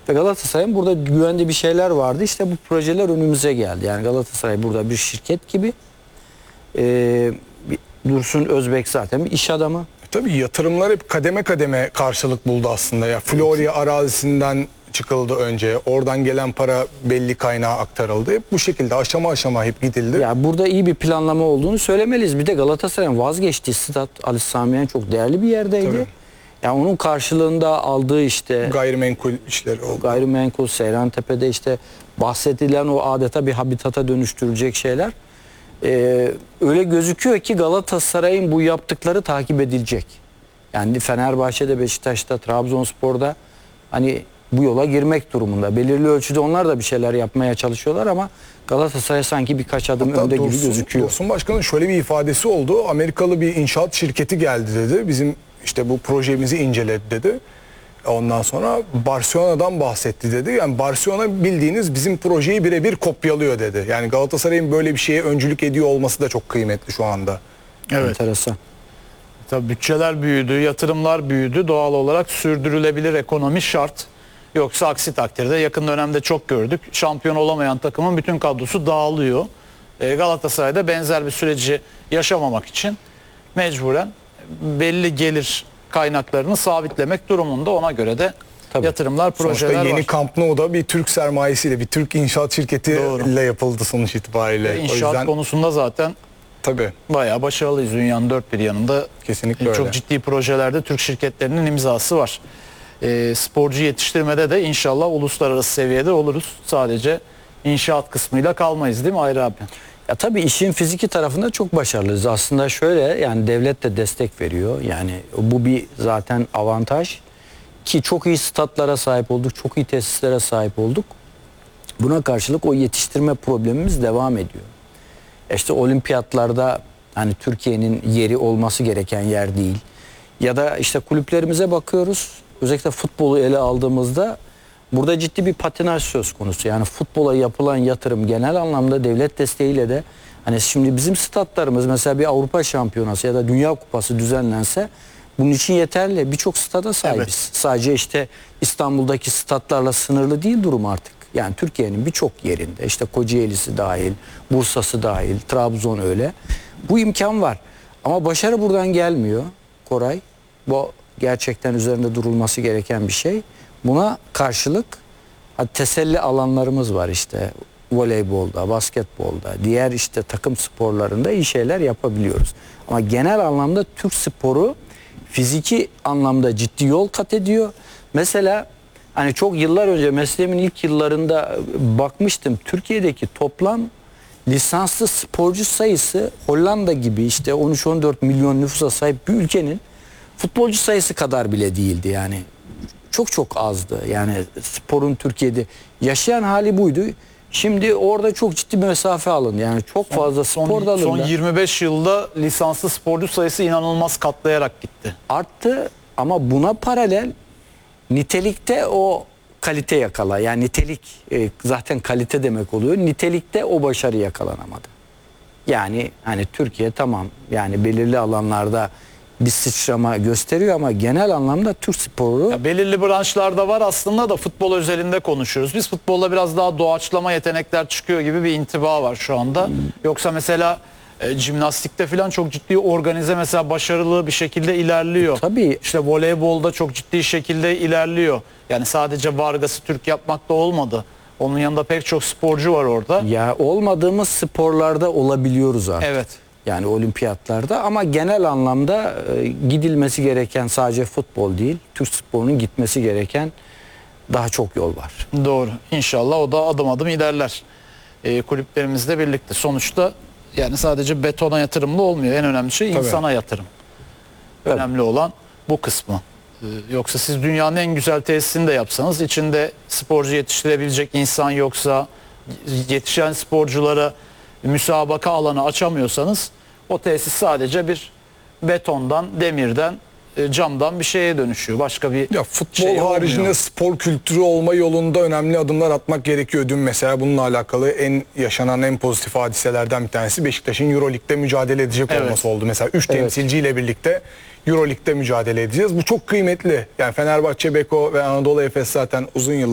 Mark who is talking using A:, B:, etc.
A: Ve Galatasaray'ın burada güvendiği bir şeyler vardı. İşte bu projeler önümüze geldi. Yani Galatasaray burada bir şirket gibi. Dursun Özbek zaten bir iş adamı.
B: Tabii yatırımlar hep kademe kademe karşılık buldu aslında. Ya Florya arazisinden çıkıldı önce. Oradan gelen para belli kaynağa aktarıldı. Hep bu şekilde aşama aşama hep gidildi.
A: Ya burada iyi bir planlama olduğunu söylemeliyiz. Bir de Galatasaray'ın vazgeçtiği stat Ali Sami Yen çok değerli bir yerdeydi.
B: Tabii.
A: Yani onun karşılığında aldığı işte
B: Gayrimenkul işleri oldu.
A: gayrimenkul, Seyrantepe'de işte bahsedilen o adeta bir habitata dönüştürülecek şeyler. Öyle gözüküyor ki Galatasaray'ın bu yaptıkları takip edilecek. Yani Fenerbahçe'de, Beşiktaş'ta, Trabzonspor'da hani bu yola girmek durumunda. Belirli ölçüde onlar da bir şeyler yapmaya çalışıyorlar ama Galatasaray sanki birkaç adım
B: Hatta
A: önde gibi gözüküyor.
B: Dursun Başkan'ın şöyle bir ifadesi oldu. Amerikalı bir inşaat şirketi geldi dedi. Bizim işte bu projemizi inceledi dedi. Ondan sonra Barcelona'dan bahsetti dedi. Yani Barcelona bildiğiniz bizim projeyi birebir kopyalıyor dedi. Yani Galatasaray'ın böyle bir şeye öncülük ediyor olması da çok kıymetli şu anda.
C: Evet.
A: Enteresan.
C: Tabii bütçeler büyüdü, yatırımlar büyüdü. Doğal olarak sürdürülebilir ekonomi şart. Yoksa aksi takdirde yakın dönemde çok gördük. Şampiyon olamayan takımın bütün kadrosu dağılıyor. Galatasaray'da benzer bir süreci yaşamamak için mecburen belli gelir kaynaklarını sabitlemek durumunda. Ona göre de
A: Tabii.
C: yatırımlar,
B: Sonuçta
C: projeler
B: yeni
C: var.
B: Camp Nou'da bir Türk sermayesiyle, bir Türk inşaat şirketiyle
C: Doğru.
B: yapıldı sonuç itibariyle.
C: İnşaat
B: O yüzden
C: konusunda zaten
B: tabii
C: bayağı başarılıyız. Dünyanın dört bir yanında
B: kesinlikle öyle.
C: çok ciddi projelerde Türk şirketlerinin imzası var. Sporcu yetiştirmede de inşallah uluslararası seviyede oluruz. Sadece inşaat kısmıyla kalmayız değil mi Ayrı abi?
A: Ya tabii işin fiziki tarafında çok başarılıyız. Aslında şöyle yani devlet de destek veriyor. Yani bu bir zaten avantaj ki çok iyi statlara sahip olduk, çok iyi tesislere sahip olduk. Buna karşılık o yetiştirme problemimiz devam ediyor. İşte olimpiyatlarda hani Türkiye'nin yeri olması gereken yer değil. Ya da işte kulüplerimize bakıyoruz. Özellikle futbolu ele aldığımızda burada ciddi bir patinaj söz konusu. Yani futbola yapılan yatırım genel anlamda devlet desteğiyle de hani şimdi bizim statlarımız mesela bir Avrupa Şampiyonası ya da Dünya Kupası düzenlense bunun için yeterli. Birçok stada sahibiz.
C: Evet.
A: Sadece işte İstanbul'daki statlarla sınırlı değil durum artık. Yani Türkiye'nin birçok yerinde işte Kocaeli'si dahil, Bursa'sı dahil, Trabzon öyle. Bu imkan var. Ama başarı buradan gelmiyor Koray. Bu gerçekten üzerinde durulması gereken bir şey. Buna karşılık teselli alanlarımız var işte voleybolda, basketbolda, diğer işte takım sporlarında iyi şeyler yapabiliyoruz. Ama genel anlamda Türk sporu fiziki anlamda ciddi yol kat ediyor. Mesela hani çok yıllar önce mesleğimin ilk yıllarında bakmıştım. Türkiye'deki toplam lisanslı sporcu sayısı Hollanda gibi işte 13-14 milyon nüfusa sahip bir ülkenin futbolcu sayısı kadar bile değildi yani. Çok çok azdı. Yani sporun Türkiye'de yaşayan hali buydu. Şimdi orada çok ciddi bir mesafe alındı. Yani çok fazla spor dalında
C: Son 25 yılda lisanslı sporcu sayısı inanılmaz katlayarak gitti.
A: arttı ama buna paralel nitelikte o kalite yakala. Yani nitelik zaten kalite demek oluyor. Nitelikte o başarı yakalanamadı. Yani hani Türkiye tamam yani belirli alanlarda bir sıçrama gösteriyor ama genel anlamda Türk sporu
C: Ya belirli branşlarda var aslında da futbol özelinde konuşuyoruz. Biz futbolda biraz daha doğaçlama yetenekler çıkıyor gibi bir intiba var şu anda. Yoksa mesela jimnastikte falan çok ciddi organize mesela başarılı bir şekilde ilerliyor.
A: tabii
C: İşte voleybolda çok ciddi şekilde ilerliyor. Yani sadece Vargas'ı Türk yapmak da olmadı. Onun yanında pek çok sporcu var orada.
A: ya olmadığımız sporlarda olabiliyoruz artık.
C: Evet.
A: Yani olimpiyatlarda ama genel anlamda gidilmesi gereken sadece futbol değil, Türk sporunun gitmesi gereken daha çok yol var.
C: Doğru. İnşallah o da adım adım ilerler. Kulüplerimizle birlikte. Sonuçta yani sadece betona yatırımlı olmuyor. En önemli şey
B: Tabii.
C: insana yatırım.
A: Tabii.
C: Önemli olan bu kısmı. Yoksa siz dünyanın en güzel tesisini de yapsanız içinde sporcu yetiştirebilecek insan yoksa yetişen sporculara müsabaka alanı açamıyorsanız o tesis sadece bir betondan, demirden, camdan bir şeye dönüşüyor. Başka bir
B: Ya futbol
C: şey
B: haricinde
C: olmuyor.
B: spor kültürü olma yolunda önemli adımlar atmak gerekiyor. Dün mesela bununla alakalı yaşanan en pozitif hadiselerden bir tanesi Beşiktaş'ın Euroleague'de mücadele edecek
C: Evet.
B: olması oldu. Mesela 3 temsilciyle birlikte Euroleague'de mücadele edeceğiz. Bu çok kıymetli. Yani Fenerbahçe, Beko ve Anadolu Efes zaten uzun yıllar